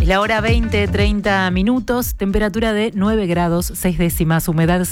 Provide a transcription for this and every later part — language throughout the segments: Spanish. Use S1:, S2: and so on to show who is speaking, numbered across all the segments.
S1: la hora 20:30 minutos, temperatura de 9 grados 6 décimas, humedad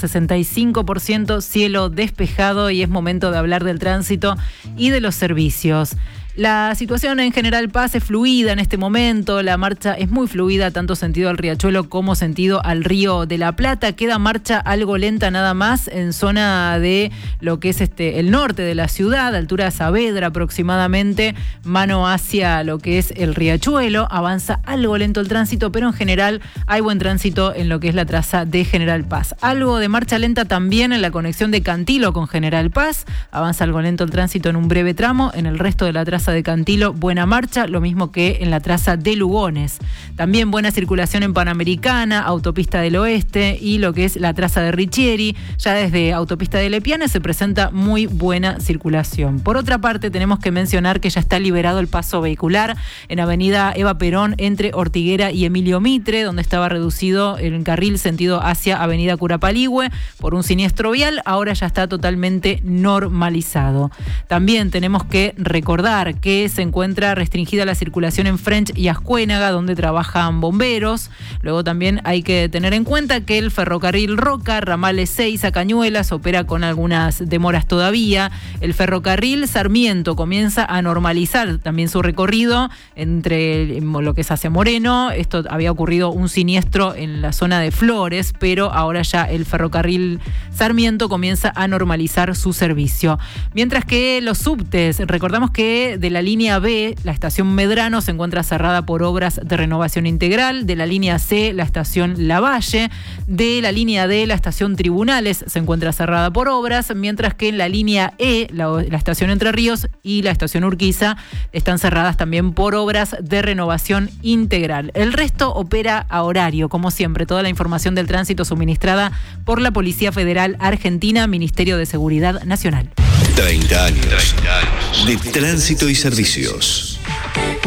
S1: 65%, cielo despejado y es momento de hablar del tránsito y de los servicios. La situación en General Paz es fluida en este momento, la marcha es muy fluida, tanto sentido al Riachuelo como sentido al Río de la Plata. Queda marcha algo lenta nada más en zona de lo que es el norte de la ciudad, altura de Saavedra aproximadamente, mano hacia lo que es el Riachuelo. Avanza algo lento el tránsito, pero en general hay buen tránsito en lo que es la traza de General Paz. Algo de marcha lenta también en la conexión de Cantilo con General Paz. Avanza algo lento el tránsito en un breve tramo. En el resto de la traza de Cantilo, buena marcha, lo mismo que en la traza de Lugones. También buena circulación en Panamericana, Autopista del Oeste y lo que es la traza de Richieri. Ya desde Autopista de Lepiane se presenta muy buena circulación. Por otra parte, tenemos que mencionar que ya está liberado el paso vehicular en Avenida Eva Perón entre Ortiguera y Emilio Mitre, donde estaba reducido el carril sentido hacia Avenida Curapaligüe por un siniestro vial. Ahora ya está totalmente normalizado. También tenemos que recordar que se encuentra restringida la circulación en French y Ascuénaga, donde trabajan bomberos. Luego también hay que tener en cuenta que el ferrocarril Roca, ramales 6 a Cañuelas, opera con algunas demoras todavía. El ferrocarril Sarmiento comienza a normalizar también su recorrido entre lo que es hacia Moreno. Esto había ocurrido un siniestro en la zona de Flores, pero ahora ya el ferrocarril Sarmiento comienza a normalizar su servicio. Mientras que los subtes, recordamos que de la línea B, la estación Medrano se encuentra cerrada por obras de renovación integral. De la línea C, la estación Lavalle. De la línea D, la estación Tribunales se encuentra cerrada por obras, mientras que en la línea E, la estación Entre Ríos y la estación Urquiza están cerradas también por obras de renovación integral. El resto opera a horario, como siempre. Toda la información del tránsito suministrada por la Policía Federal Argentina, Ministerio de Seguridad Nacional.
S2: 30 años de tránsito y servicios.